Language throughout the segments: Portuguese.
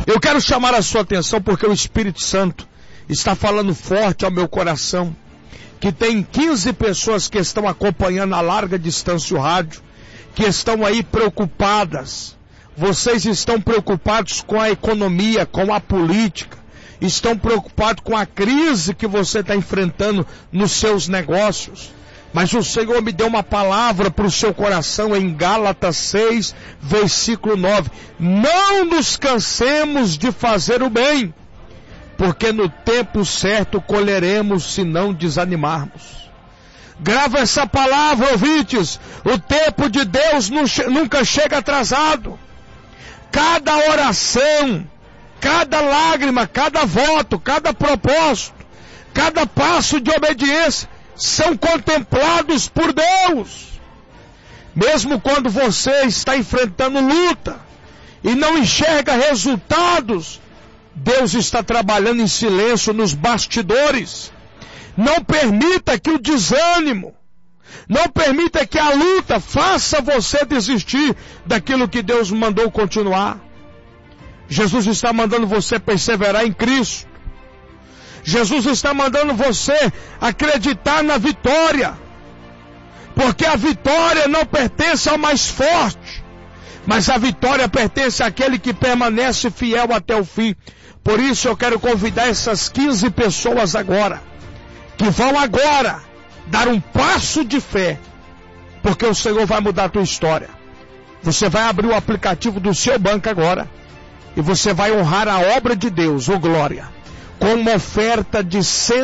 Eu quero chamar a sua atenção porque o Espírito Santo está falando forte ao meu coração, que tem 15 pessoas que estão acompanhando a larga distância o rádio, que estão aí preocupadas. Vocês estão preocupados com a economia, com a política, estão preocupados com a crise que você está enfrentando nos seus negócios. Mas o Senhor me deu uma palavra para o seu coração em Gálatas 6, versículo 9. Não nos cansemos de fazer o bem, porque no tempo certo colheremos se não desanimarmos. Grava essa palavra, ouvintes. O tempo de Deus nunca chega atrasado. Cada oração, cada lágrima, cada voto, cada propósito, cada passo de obediência são contemplados por Deus. Mesmo quando você está enfrentando luta e não enxerga resultados, Deus está trabalhando em silêncio nos bastidores. Não permita que o desânimo, não permita que a luta faça você desistir daquilo que Deus mandou continuar. Jesus está mandando você perseverar em Cristo. Jesus está mandando você acreditar na vitória, porque a vitória não pertence ao mais forte, mas a vitória pertence àquele que permanece fiel até o fim. Por isso eu quero convidar essas 15 pessoas agora, que vão agora dar um passo de fé, porque o Senhor vai mudar a tua história. Você vai abrir o aplicativo do seu banco agora, e você vai honrar a obra de Deus, ô glória, com uma oferta de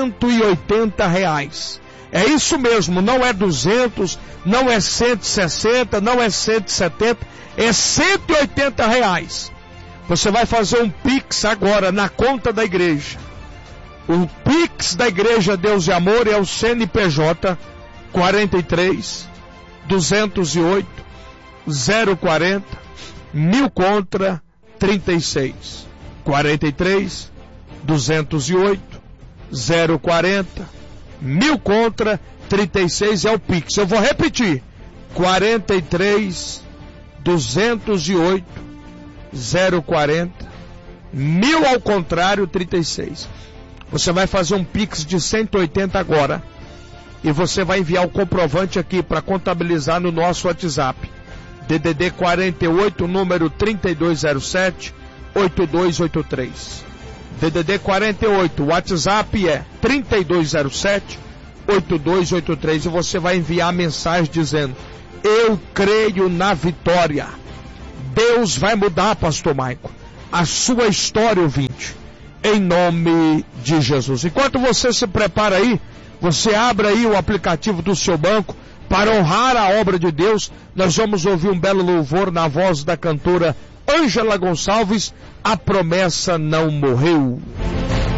R$180. É isso mesmo, não é 200, não é 160, não é 170, é R$180. Você vai fazer um Pix agora na conta da igreja. O Pix da Igreja Deus e Amor é o CNPJ 43 208 040 1000 contra 36. 43 208 040 1000 contra 36 é o Pix. Eu vou repetir: 43 208 040 1000 ao contrário 36. Você vai fazer um Pix de 180 agora, e você vai enviar o comprovante aqui para contabilizar no nosso WhatsApp, DDD 48, número 3207 8283. DDD 48, o WhatsApp é 3207 8283, e você vai enviar a mensagem dizendo: eu creio na vitória. Deus vai mudar, pastor Maico, a sua história, ouvinte, em nome de Jesus. Enquanto você se prepara aí, você abre aí o aplicativo do seu banco para honrar a obra de Deus. Nós vamos ouvir um belo louvor na voz da cantora Ângela Gonçalves. A promessa não morreu.